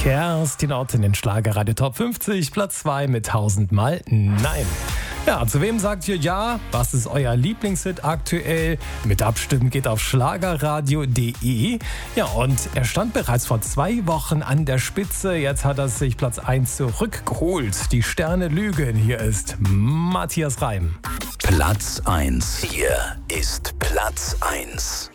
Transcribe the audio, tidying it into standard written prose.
Kerstin Ott in den Schlagerradio Top 50, Platz 2 mit 1000 Mal Nein. Ja, zu wem sagt ihr ja? Was ist euer Lieblingshit aktuell? Mit Abstimmen geht auf schlagerradio.de. Ja, und er stand bereits vor 2 Wochen an der Spitze. Jetzt hat er sich Platz 1 zurückgeholt. Die Sterne lügen. Hier ist Matthias Reim. Platz 1. Hier ist Platz 1.